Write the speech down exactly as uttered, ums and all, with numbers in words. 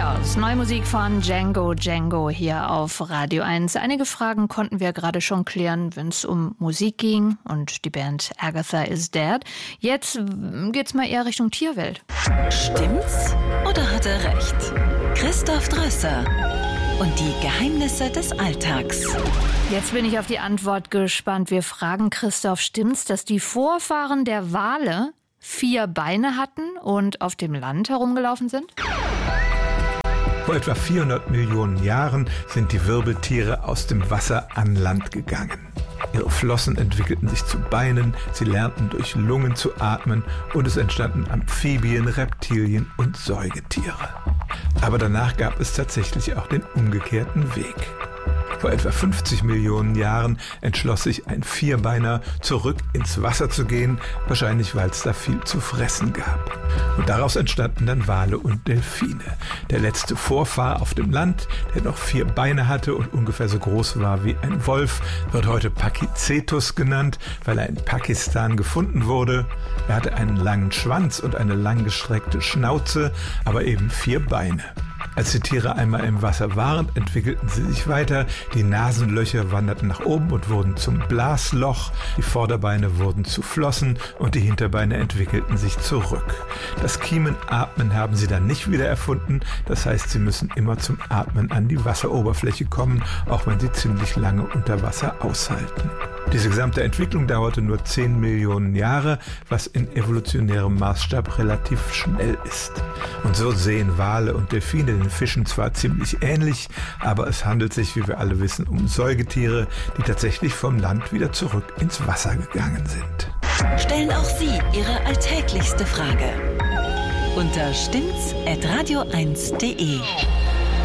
Chaos. Neue Musik von Django Django hier auf Radio eins. Einige Fragen konnten wir gerade schon klären, wenn es um Musik ging und die Band Agatha is Dead. Jetzt geht's mal eher Richtung Tierwelt. Stimmt's oder hat er recht? Christoph Drösser und die Geheimnisse des Alltags. Jetzt bin ich auf die Antwort gespannt. Wir fragen Christoph, stimmt's, dass die Vorfahren der Wale vier Beine hatten und auf dem Land herumgelaufen sind? Vor etwa vierhundert Millionen Jahren sind die Wirbeltiere aus dem Wasser an Land gegangen. Ihre Flossen entwickelten sich zu Beinen, sie lernten durch Lungen zu atmen und es entstanden Amphibien, Reptilien und Säugetiere. Aber danach gab es tatsächlich auch den umgekehrten Weg. Vor etwa fünfzig Millionen Jahren entschloss sich ein Vierbeiner, zurück ins Wasser zu gehen, wahrscheinlich weil es da viel zu fressen gab. Und daraus entstanden dann Wale und Delfine. Der letzte Vorfahr auf dem Land, der noch vier Beine hatte und ungefähr so groß war wie ein Wolf, wird heute Pakicetus genannt, weil er in Pakistan gefunden wurde. Er hatte einen langen Schwanz und eine langgestreckte Schnauze, aber eben vier Beine. Als die Tiere einmal im Wasser waren, entwickelten sie sich weiter. Die Nasenlöcher wanderten nach oben und wurden zum Blasloch. Die Vorderbeine wurden zu Flossen und die Hinterbeine entwickelten sich zurück. Das Kiemenatmen haben sie dann nicht wieder erfunden. Das heißt, sie müssen immer zum Atmen an die Wasseroberfläche kommen, auch wenn sie ziemlich lange unter Wasser aushalten. Diese gesamte Entwicklung dauerte nur zehn Millionen Jahre, was in evolutionärem Maßstab relativ schnell ist. Und so sehen Wale und Delfine den Fischen zwar ziemlich ähnlich, aber es handelt sich, wie wir alle wissen, um Säugetiere, die tatsächlich vom Land wieder zurück ins Wasser gegangen sind. Stellen auch Sie Ihre alltäglichste Frage unter stimmts at radio eins punkt de.